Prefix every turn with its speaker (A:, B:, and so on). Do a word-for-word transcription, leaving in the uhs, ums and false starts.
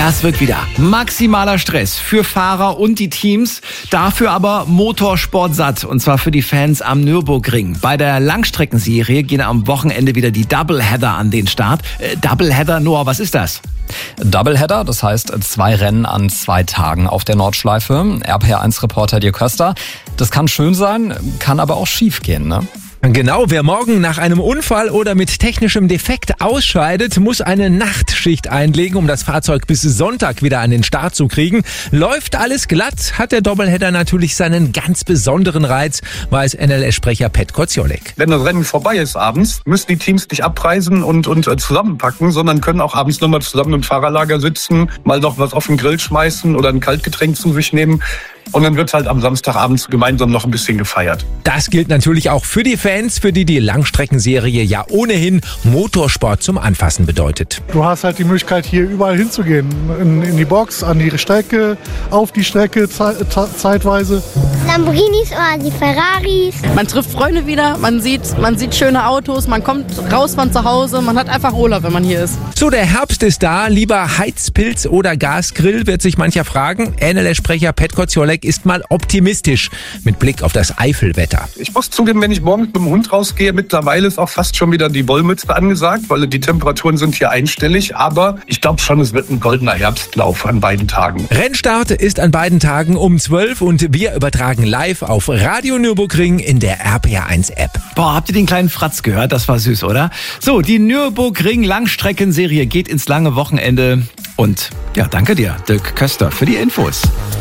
A: Das wird wieder maximaler Stress für Fahrer und die Teams. Dafür aber Motorsport satt. Und zwar für die Fans am Nürburgring. Bei der Langstreckenserie gehen am Wochenende wieder die Doubleheader an den Start. Äh, Doubleheader, Noah, was ist das?
B: Doubleheader, das heißt zwei Rennen an zwei Tagen auf der Nordschleife. R P R eins Reporter Dirk Köster. Das kann schön sein, kann aber auch schief gehen, ne?
C: Genau, wer morgen nach einem Unfall oder mit technischem Defekt ausscheidet, muss eine Nachtschicht einlegen, um das Fahrzeug bis Sonntag wieder an den Start zu kriegen. Läuft alles glatt, hat der Doubleheader natürlich seinen ganz besonderen Reiz, weiß N L S-Sprecher Pet Kociolek.
D: Wenn das Rennen vorbei ist abends, müssen die Teams nicht abreisen und, und zusammenpacken, sondern können auch abends nochmal zusammen im Fahrerlager sitzen, mal noch was auf den Grill schmeißen oder ein Kaltgetränk zu sich nehmen. Und dann wird halt am Samstagabend gemeinsam noch ein bisschen gefeiert.
C: Das gilt natürlich auch für die Fans, für die die Langstreckenserie ja ohnehin Motorsport zum Anfassen bedeutet.
E: Du hast halt die Möglichkeit, hier überall hinzugehen. In, in die Box, an die Strecke, auf die Strecke ze- zeitweise.
F: Lamborghinis oder die Ferraris.
G: Man trifft Freunde wieder, man sieht, man sieht schöne Autos, man kommt raus von zu Hause, man hat einfach Urlaub, wenn man hier ist.
C: So, der Herbst ist da. Lieber Heizpilz oder Gasgrill, wird sich mancher fragen. N L S-Sprecher Pet Kociolek ist mal optimistisch mit Blick auf das Eifelwetter.
D: Ich muss zugeben, wenn ich morgens mit dem Hund rausgehe, mittlerweile ist auch fast schon wieder die Wollmütze angesagt, weil die Temperaturen sind hier einstellig. Aber ich glaube schon, es wird ein goldener Herbstlauf an beiden Tagen.
C: Rennstart ist an beiden Tagen um zwölf und wir übertragen live auf Radio Nürburgring in der R P R eins App.
A: Boah, habt ihr den kleinen Fratz gehört? Das war süß, oder? So, die Nürburgring Langstreckenserie geht ins lange Wochenende. Und ja, danke dir, Dirk Köster, für die Infos.